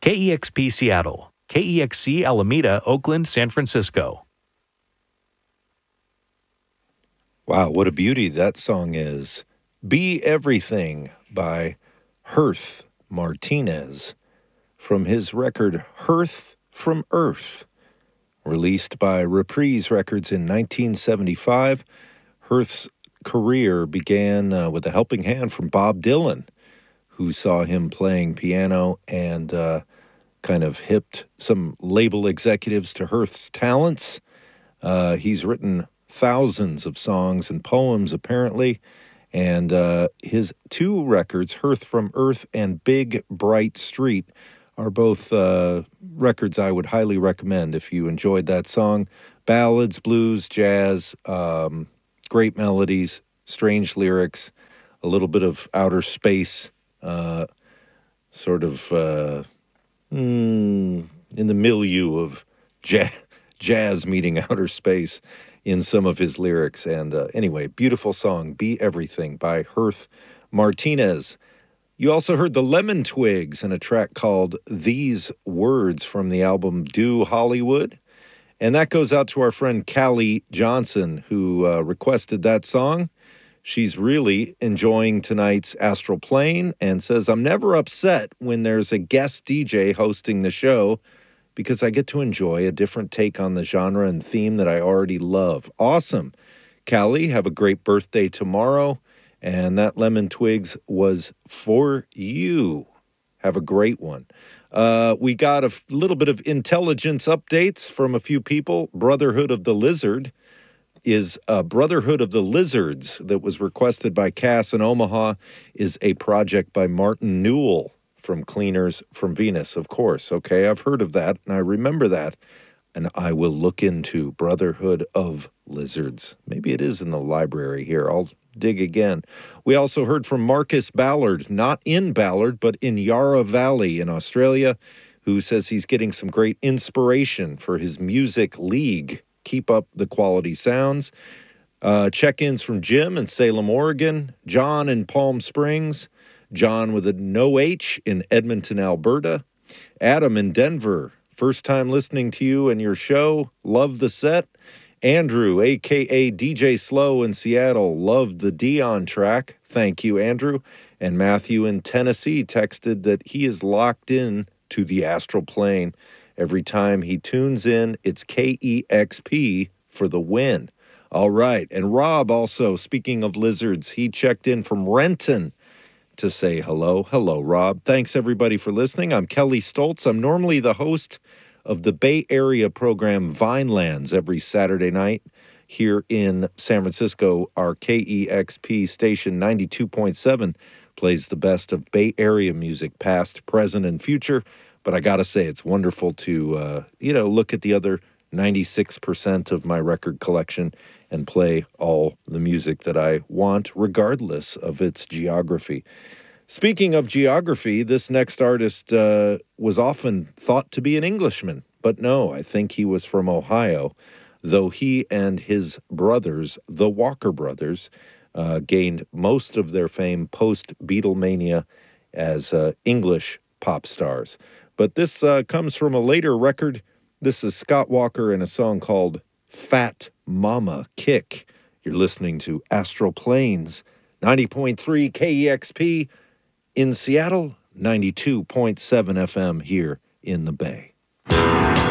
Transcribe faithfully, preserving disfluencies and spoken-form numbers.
K E X P Seattle, K E X C Alameda, Oakland, San Francisco. Wow, what a beauty that song is. Be Everything by Hearth Martinez from his record Hearth from Earth, released by Reprise Records in nineteen seventy-five. Hearth's career began uh, with a helping hand from Bob Dylan, who saw him playing piano and uh, kind of hipped some label executives to Hearth's talents. Uh, he's written thousands of songs and poems, apparently, and uh, his two records, Hearth from Earth and Big Bright Street, are both uh, records I would highly recommend if you enjoyed that song. Ballads, blues, jazz, um, great melodies, strange lyrics, a little bit of outer space, uh, sort of uh, mm, in the milieu of jazz, jazz meeting outer space in some of his lyrics. And uh, anyway, beautiful song, Be Everything by Hearth Martinez. You also heard the Lemon Twigs in a track called These Words from the album Do Hollywood. And that goes out to our friend Callie Johnson, who uh, requested that song. She's really enjoying tonight's Astral Plane and says, I'm never upset when there's a guest D J hosting the show because I get to enjoy a different take on the genre and theme that I already love. Awesome. Callie, have a great birthday tomorrow. And that Lemon Twigs was for you. Have a great one. Uh, we got a f- little bit of intelligence updates from a few people. Brotherhood of the Lizard is uh, Brotherhood of the Lizards that was requested by Cass in Omaha is a project by Martin Newell from Cleaners from Venus, of course. Okay, I've heard of that, and I remember that. And I will look into Brotherhood of Lizards. Maybe it is in the library here. I'll dig again. We also heard from Marcus Ballard, not in Ballard, but in Yarra Valley in Australia, who says he's getting some great inspiration for his music league. Keep up the quality sounds. Uh, check-ins from Jim in Salem, Oregon, John in Palm Springs, John with a no H in Edmonton, Alberta, Adam in Denver. First time listening to you and your show. Love the set. Andrew, a k a. D J Slow in Seattle. Loved the Dion track. Thank you, Andrew. And Matthew in Tennessee texted that he is locked in to the Astral Plane. Every time he tunes in, it's K E X P for the win. All right. And Rob also, speaking of lizards, he checked in from Renton to say hello. Hello, Rob. Thanks, everybody, for listening. I'm Kelly Stoltz. I'm normally the host of the Bay Area program Vinelands every Saturday night here in San Francisco. Our K E X P station ninety-two point seven plays the best of Bay Area music, past, present, and future. But I got to say, it's wonderful to, uh, you know, look at the other ninety-six percent of my record collection and play all the music that I want, regardless of its geography. Speaking of geography, this next artist uh, was often thought to be an Englishman, but no, I think he was from Ohio, though he and his brothers, the Walker Brothers, uh, gained most of their fame post-Beatlemania as uh, English pop stars. But this uh, comes from a later record. This is Scott Walker in a song called Fat Mama Kick. You're listening to Astral Plains, ninety point three K E X P in Seattle, ninety-two point seven F M here in the Bay.